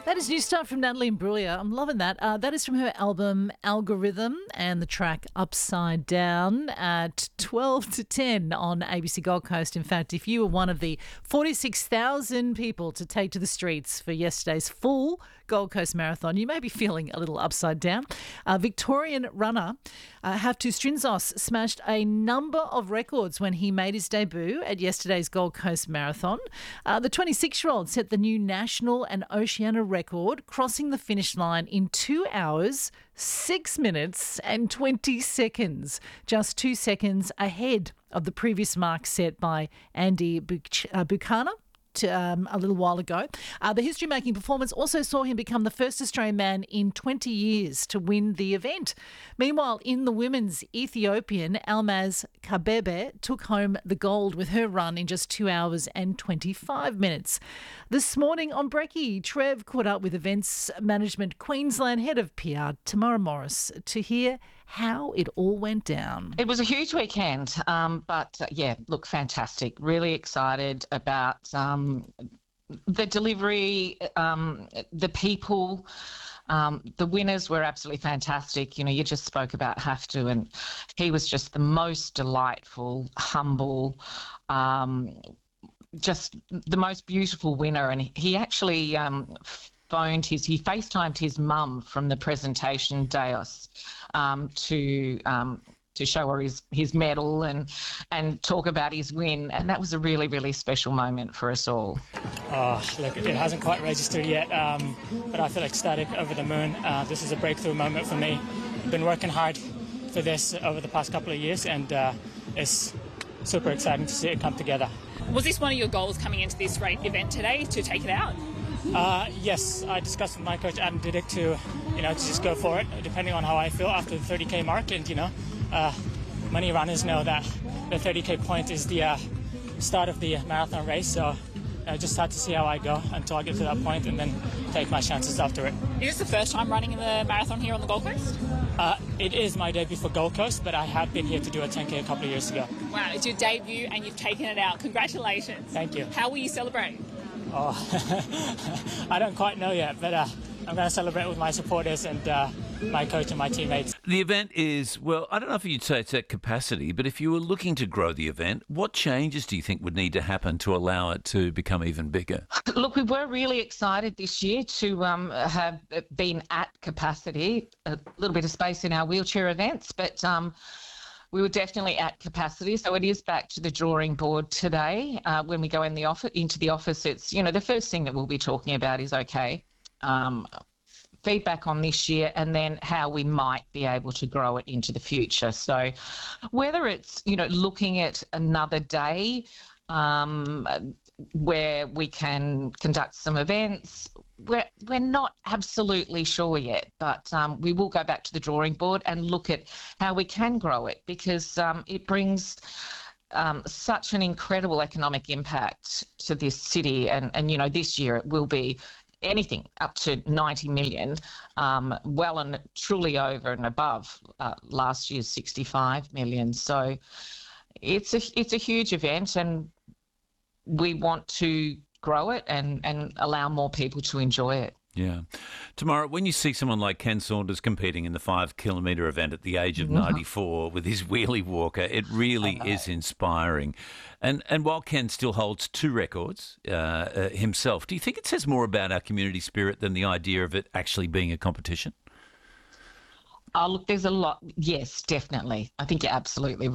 That is new stuff from Natalie Imbruglia. I'm loving that. That is from her album Algorithm and the track Upside Down at 12 to 10 on ABC Gold Coast. In fact, if you were one of the 46,000 people to take to the streets for yesterday's full Gold Coast Marathon, you may be feeling a little upside down. Victorian runner Havtu Strinzos smashed a number of records when he made his debut at yesterday's Gold Coast Marathon. The 26-year-old set the new national and Oceania record, crossing the finish line in 2 hours, 6 minutes and 20 seconds, just 2 seconds ahead of the previous mark set by Andy Buchanan a little while ago. The history-making performance also saw him become the first Australian man in 20 years to win the event. Meanwhile, in the women's, Ethiopian Almaz Kabebe took home the gold with her run in just 2 hours and 25 minutes. This morning on Brekkie, Trev caught up with Events Management Queensland head of PR, Tamara Morris, to hear how it all went down. It was a huge weekend, but look, fantastic. Really excited about the delivery, the people. The winners were absolutely fantastic. You know, you just spoke about Havtu, and he was just the most delightful, humble, just the most beautiful winner. And he actually he FaceTimed his mum from the presentation dais to show her his medal and talk about his win, and that was a really, really special moment for us all. Oh, look, it hasn't quite registered yet, but I feel ecstatic, over the moon. This is a breakthrough moment for me. I've been working hard for this over the past couple of years, and it's super exciting to see it come together. Was this one of your goals coming into this great event today, to take it out? Yes, I discussed with my coach Adam Didyk to just go for it, depending on how I feel after the 30k mark. And many runners know that the 30k point is the start of the marathon race. So I just had to see how I go until I get to that point, and then take my chances after it. Is this the first time running in the marathon here on the Gold Coast? It is my debut for Gold Coast, but I have been here to do a 10k a couple of years ago. Wow, it's your debut and you've taken it out. Congratulations. Thank you. How will you celebrate? I don't quite know yet, but I'm going to celebrate with my supporters and my coach and my teammates. The event is, well, I don't know if you'd say it's at capacity, but if you were looking to grow the event, what changes do you think would need to happen to allow it to become even bigger? Look, we were really excited this year to have been at capacity, a little bit of space in our wheelchair events, but we were definitely at capacity, so it is back to the drawing board today. When we go into the office, it's, the first thing that we'll be talking about is, feedback on this year, and then how we might be able to grow it into the future. So whether it's, looking at another day where we can conduct some events, we're not absolutely sure yet, but we will go back to the drawing board and look at how we can grow it, because it brings such an incredible economic impact to this city. And this year it will be anything up to 90 million, well and truly over and above last year's 65 million. So it's a huge event, and we want to grow it and allow more people to enjoy it. Yeah. Tamara, when you see someone like Ken Saunders competing in the 5-kilometre event at the age of 94 with his wheelie walker, it really is inspiring. And while Ken still holds 2 records himself, do you think it says more about our community spirit than the idea of it actually being a competition? Oh, look, there's a lot. Yes, definitely. I think you're absolutely